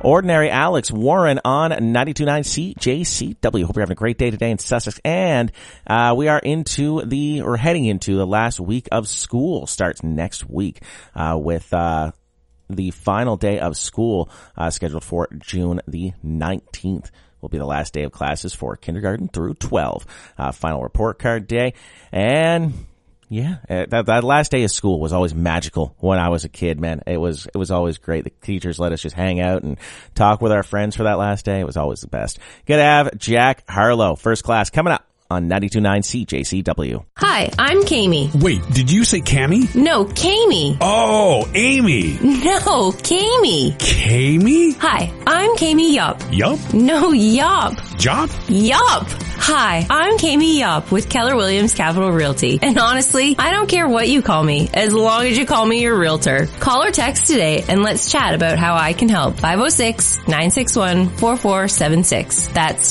Ordinary Alex Warren on 92.9 CJCW. Hope you're having a great day today in Sussex. And we are heading into the last week of school. Starts next week with the final day of school scheduled for June the 19th. Will be the last day of classes for kindergarten through 12. Final report card day. And yeah, that last day of school was always magical when I was a kid, man. It was always great. The teachers let us just hang out and talk with our friends for that last day. It was always the best. Gonna have Jack Harlow, first class, coming up on 92.9 CJCW. Hi, I'm Kami. Wait, did you say Cammy? No, Kami. Oh, Amy. No, Kami. Kami? Hi, I'm Kami Yup. Yup? No, Yup. Jop? Yup. Hi, I'm Kami Yup with Keller Williams Capital Realty. And honestly, I don't care what you call me, as long as you call me your realtor. Call or text today and let's chat about how I can help. 506-961-4476. That's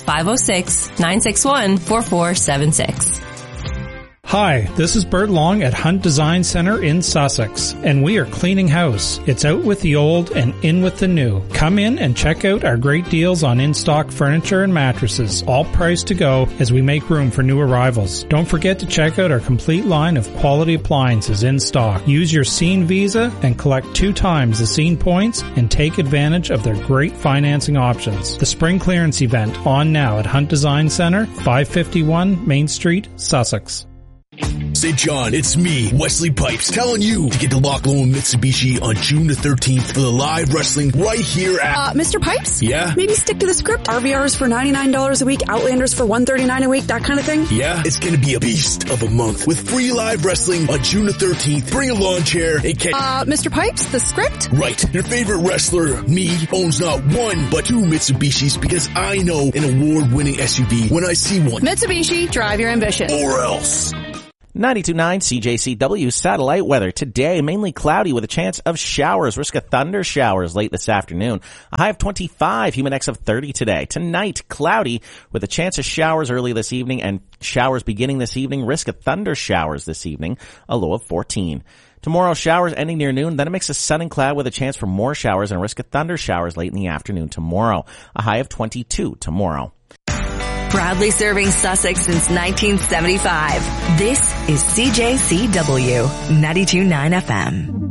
506-961-4476. Hi, this is Bert Long at Hunt Design Center in Sussex, and we are cleaning house. It's out with the old and in with the new. Come in and check out our great deals on in-stock furniture and mattresses, all priced to go as we make room for new arrivals. Don't forget to check out our complete line of quality appliances in stock. Use your Scene Visa and collect 2 times the Scene points and take advantage of their great financing options. The spring clearance event on now at Hunt Design Center, 551 Main Street, Sussex. St. John, it's me, Wesley Pipes, telling you to get to Loch Lomond Mitsubishi on June the 13th for the live wrestling right here at... Mr. Pipes? Yeah? Maybe stick to the script. RVRs for $99 a week, Outlanders for $139 a week, that kind of thing? Yeah? It's gonna be a beast of a month with free live wrestling on June the 13th. Bring a lawn chair and catch... Mr. Pipes, the script? Right. Your favorite wrestler, me, owns not 1, but 2 Mitsubishis because I know an award-winning SUV when I see one. Mitsubishi, drive your ambition. Or else... 92.9 CJCW satellite weather. Today, mainly cloudy with a chance of showers. Risk of thunder showers late this afternoon. A high of 25, humid index of 30 today. Tonight, cloudy with a chance of showers early this evening and showers beginning this evening. Risk of thunder showers this evening. A low of 14. Tomorrow, showers ending near noon. Then a mix of sun and cloud with a chance for more showers and risk of thunder showers late in the afternoon tomorrow. A high of 22 tomorrow. Proudly serving Sussex since 1975. This is CJCW 92.9 FM.